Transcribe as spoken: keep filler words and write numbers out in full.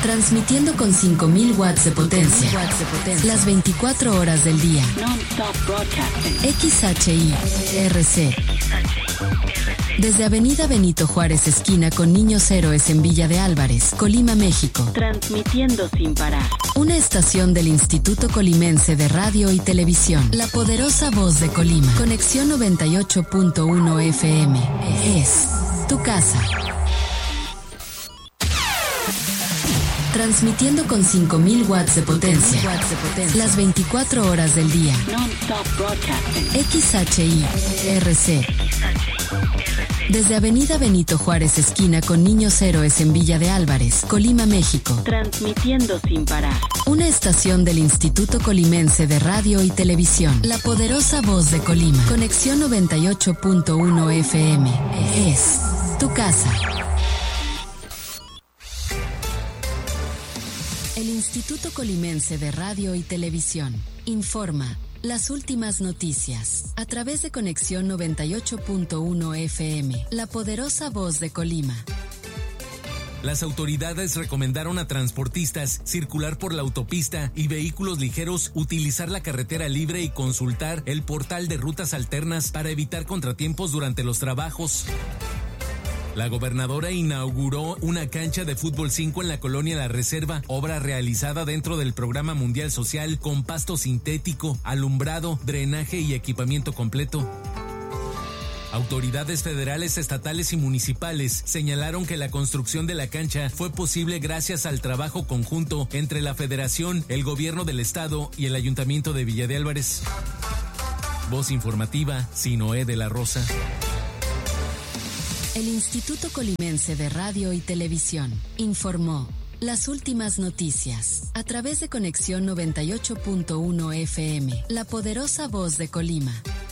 Transmitiendo con cinco mil watts de potencia. Las veinticuatro horas del día. X H I R C. Desde Avenida Benito Juárez, esquina con Niños Héroes en Villa de Álvarez, Colima, México. Transmitiendo sin parar. Una estación del Instituto Colimense de Radio y Televisión. La poderosa voz de Colima. Conexión noventa y ocho punto uno F M. Es tu casa. Transmitiendo con cinco mil watts de potencia. Las veinticuatro horas del día. X H I R C. Desde Avenida Benito Juárez, esquina con Niños Héroes en Villa de Álvarez, Colima, México. Transmitiendo sin parar. Una estación del Instituto Colimense de Radio y Televisión. La poderosa voz de Colima. Conexión noventa y ocho punto uno F M. Es tu casa. El Instituto Colimense de Radio y Televisión informa las últimas noticias a través de Conexión noventa y ocho punto uno F M, la poderosa voz de Colima. Las autoridades recomendaron a transportistas circular por la autopista y vehículos ligeros utilizar la carretera libre y consultar el portal de rutas alternas para evitar contratiempos durante los trabajos. La gobernadora inauguró una cancha de fútbol cinco en la colonia La Reserva, obra realizada dentro del Programa Mundial Social con pasto sintético, alumbrado, drenaje y equipamiento completo. Autoridades federales, estatales y municipales señalaron que la construcción de la cancha fue posible gracias al trabajo conjunto entre la Federación, el Gobierno del Estado y el Ayuntamiento de Villa de Álvarez. Voz informativa, Sinoé de la Rosa. El Instituto Colimense de Radio y Televisión informó las últimas noticias a través de Conexión noventa y ocho punto uno F M, la poderosa voz de Colima.